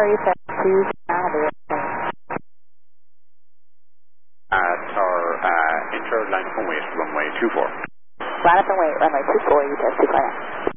you said 2 Malibu. Tower, enter line up and wait, runway 24. Line up and wait, runway 24, you test 2 flight.